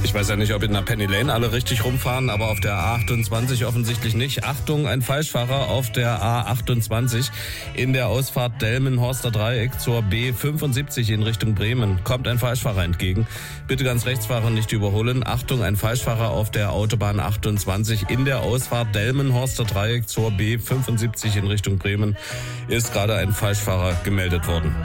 Ich weiß ja nicht, ob in der Penny Lane alle richtig rumfahren, aber auf der A28 offensichtlich nicht. Achtung, ein Falschfahrer auf der A28 in der Ausfahrt Delmenhorster Dreieck zur B75 in Richtung Bremen. Kommt ein Falschfahrer entgegen. Bitte ganz rechts fahren, nicht überholen. Achtung, ein Falschfahrer auf der Autobahn 28 in der Ausfahrt Delmenhorster Dreieck zur B75 in Richtung Bremen. Ist gerade ein Falschfahrer gemeldet worden.